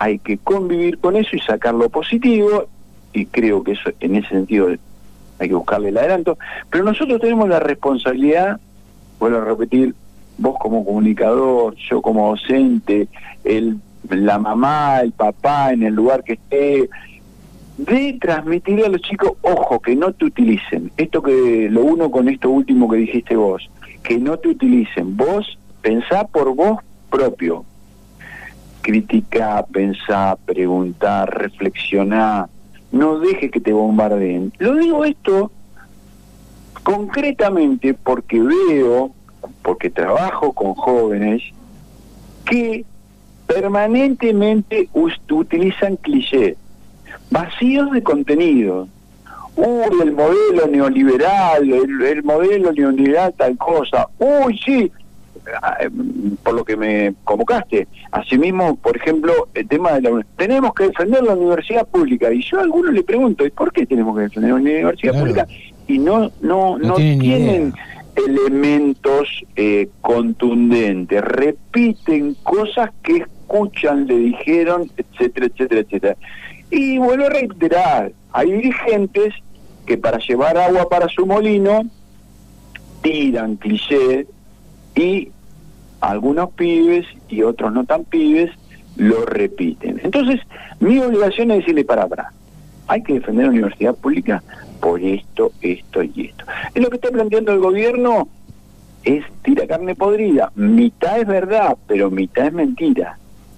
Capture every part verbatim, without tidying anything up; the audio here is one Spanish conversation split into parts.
hay que convivir con eso y sacar lo positivo, y creo que eso, en ese sentido, hay que buscarle el adelanto, pero nosotros tenemos la responsabilidad, vuelvo a repetir, vos como comunicador, yo como docente, el, la mamá, el papá, en el lugar que esté, de transmitirle a los chicos, ojo, que no te utilicen, esto que lo uno con esto último que dijiste vos, que no te utilicen, vos pensá por vos propio, criticá, pensá, preguntá, reflexioná, no dejes que te bombardeen. Lo digo esto concretamente porque veo, porque trabajo con jóvenes que permanentemente utilizan clichés, vacíos de contenido. Uy, el modelo neoliberal, el, el modelo neoliberal tal cosa. Uy, sí, por lo que me convocaste. Asimismo, por ejemplo, el tema de la... Tenemos que defender la universidad pública. Y yo a algunos le pregunto, ¿y por qué tenemos que defender la universidad claro. pública? Y no no no, no tienen, tienen elementos eh, contundentes. Repiten cosas que escuchan, le dijeron, etcétera, etcétera, etcétera. Y vuelvo a reiterar, hay dirigentes que para llevar agua para su molino tiran clichés y algunos pibes y otros no tan pibes lo repiten. Entonces, mi obligación es decirle para atrás, hay que defender la universidad pública por esto, esto y esto. Es lo que está planteando el gobierno, es tira carne podrida, mitad es verdad, pero mitad es mentira.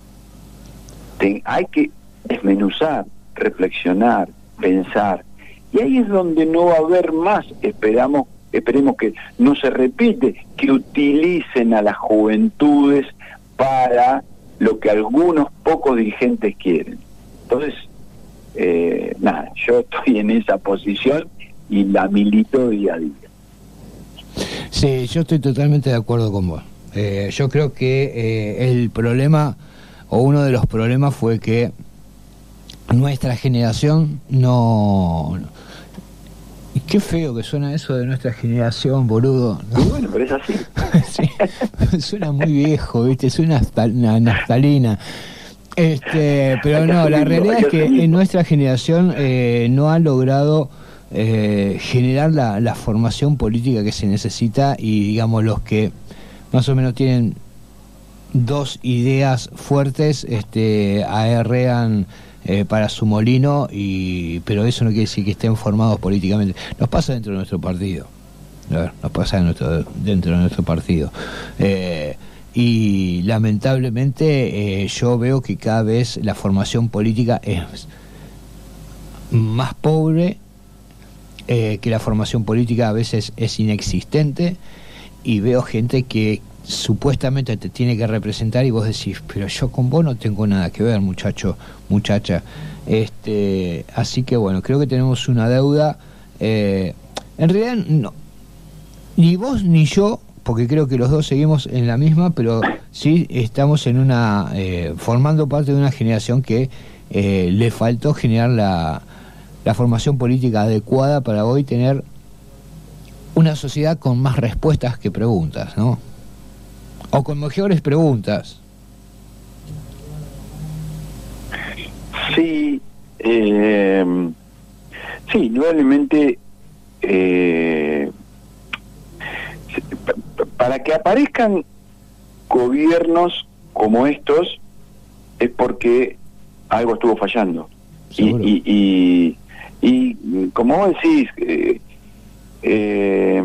Te, hay que desmenuzar, reflexionar, pensar, y ahí es donde no va a haber más, esperamos esperemos que no se repite, que utilicen a las juventudes para lo que algunos pocos dirigentes quieren. Entonces, eh, nada, yo estoy en esa posición y la milito día a día. Sí, yo estoy totalmente de acuerdo con vos. Eh, yo creo que eh, el problema, o uno de los problemas fue que nuestra generación no... Y qué feo que suena eso de nuestra generación, boludo, ¿no? Y bueno, pero es así. Sí, suena muy viejo, ¿viste? Suena una naftalina. Este, pero no, la realidad es que en nuestra generación eh, no ha logrado eh, generar la, la formación política que se necesita, y digamos los que más o menos tienen dos ideas fuertes este, aerrean Eh, para su molino, y pero eso no quiere decir que estén formados políticamente. Nos pasa dentro de nuestro partido, a ver, nos pasa de nuestro, dentro de nuestro partido, eh, y lamentablemente eh, yo veo que cada vez la formación política es más pobre, eh, que la formación política a veces es inexistente, y veo gente que supuestamente te tiene que representar y vos decís, pero yo con vos no tengo nada que ver, muchacho, muchacha. Este, así que bueno, creo que tenemos una deuda. Eh, en realidad no, ni vos ni yo, porque creo que los dos seguimos en la misma, pero sí estamos en una eh, formando parte de una generación que eh, le faltó generar la, la formación política adecuada para hoy tener una sociedad con más respuestas que preguntas, ¿no? O con mejores preguntas. Sí, eh, sí, indudablemente eh, para que aparezcan gobiernos como estos es porque algo estuvo fallando. Y, y, y, y como vos decís, eh, eh,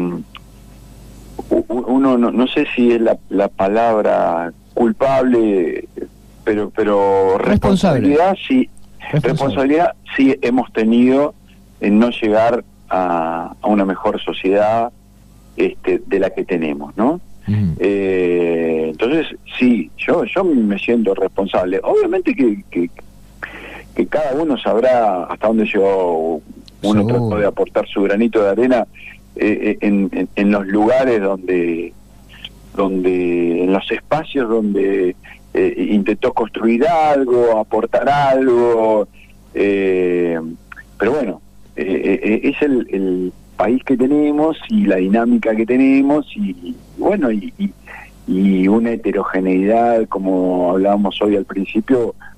uno no, no sé si es la, la palabra culpable, pero pero responsabilidad sí, responsable. responsabilidad sí hemos tenido en no llegar a, a una mejor sociedad este, de la que tenemos, ¿no? Uh-huh. Eh, entonces sí, yo yo me siento responsable. Obviamente que, que que cada uno sabrá hasta dónde llegó. Uno Seguro. Trató de aportar su granito de arena eh, en, en, en los lugares donde donde en los espacios donde eh, intentó construir algo, aportar algo, eh, pero bueno, eh, eh, es el, el país que tenemos y la dinámica que tenemos, y bueno, y, y, y una heterogeneidad, como hablábamos hoy al principio,